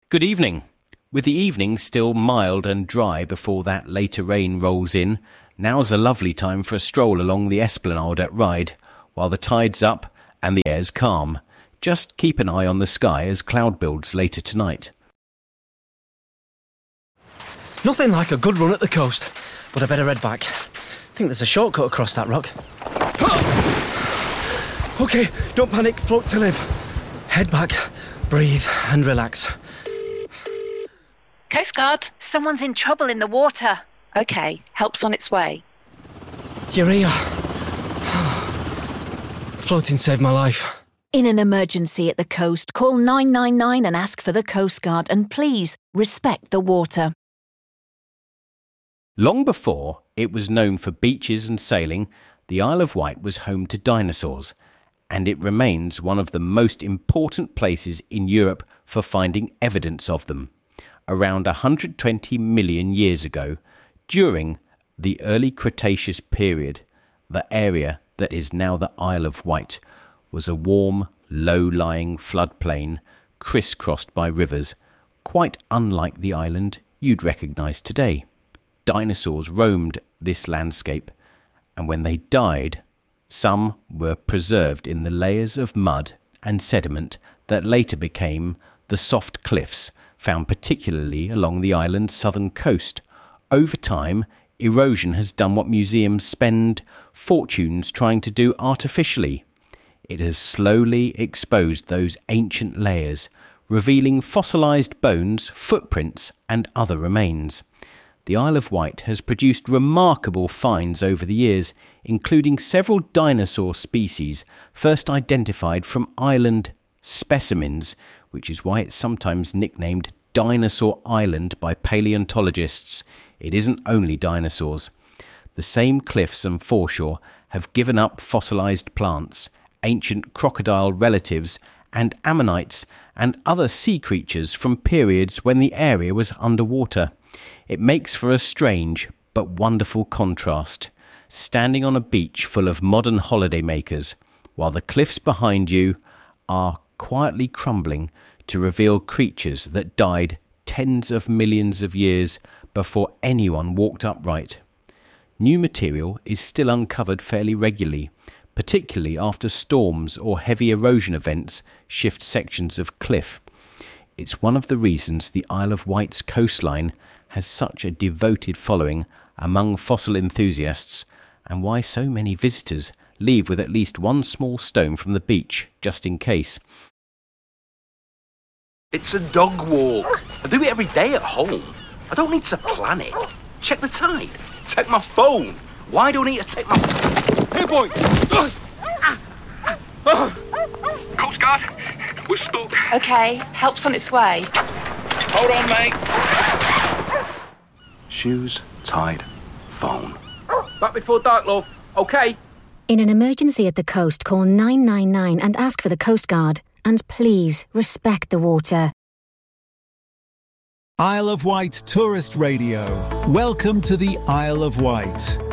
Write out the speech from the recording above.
Good evening. With the evening still mild and dry before that later rain rolls in, now's a lovely time for a stroll along the esplanade at Ryde, while the tide's up and the air's calm. Just keep an eye on the sky as cloud builds later tonight. Nothing like a good run at the coast, but I better head back. I think there's a shortcut across that rock. OK, don't panic, float to live. Head back, breathe and relax. Coast Guard. Someone's in trouble in the water. OK, help's on its way. You're here. Floating saved my life. In an emergency at the coast, call 999 and ask for the Coast Guard, and please respect the water. Long before it was known for beaches and sailing, the Isle of Wight was home to dinosaurs, and it remains one of the most important places in Europe for finding evidence of them. Around 120 million years ago, during the early Cretaceous period, the area that is now the Isle of Wight was a warm, low-lying floodplain crisscrossed by rivers, quite unlike the island you'd recognise today. Dinosaurs roamed this landscape, and when they died, some were preserved in the layers of mud and sediment that later became the soft cliffs found particularly along the island's southern coast. Over time, erosion has done what museums spend fortunes trying to do artificially. It has slowly exposed those ancient layers, revealing fossilised bones, footprints and other remains. The Isle of Wight has produced remarkable finds over the years, including several dinosaur species first identified from island specimens, which is why it's sometimes nicknamed Dinosaur Island by paleontologists. It isn't only dinosaurs. The same cliffs and foreshore have given up fossilised plants, ancient crocodile relatives and ammonites and other sea creatures from periods when the area was underwater. It makes for a strange but wonderful contrast, standing on a beach full of modern holidaymakers, while the cliffs behind you are quietly crumbling to reveal creatures that died tens of millions of years before anyone walked upright. New material is still uncovered fairly regularly, particularly after storms or heavy erosion events shift sections of cliff. It's one of the reasons the Isle of Wight's coastline has such a devoted following among fossil enthusiasts, and why so many visitors leave with at least one small stone from the beach, just in case. It's a dog walk. I do it every day at home. I don't need to plan it. Check the tide. Take my phone. Why don't I need to take my... Hey, boy! Coast Guard, we're stuck. OK, help's on its way. Hold on, mate. Shoes, tide, phone. Back before dark, love. OK? In an emergency at the coast, call 999 and ask for the Coast Guard. And please respect the water. Isle of Wight Tourist Radio. Welcome to the Isle of Wight.